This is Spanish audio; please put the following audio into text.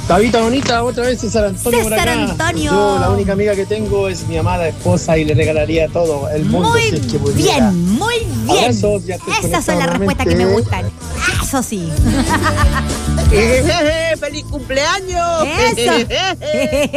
Tabita bonita, otra vez César Antonio por César acá. Antonio. Yo, la única amiga que tengo es mi amada esposa y le regalaría todo el mundo Muy si es que pudiera. bien, muy bien. Abrazos, ya estoy Esas son las conectado respuestas que me nuevamente. gustan. Eso sí. ¡Feliz cumpleaños! Eso.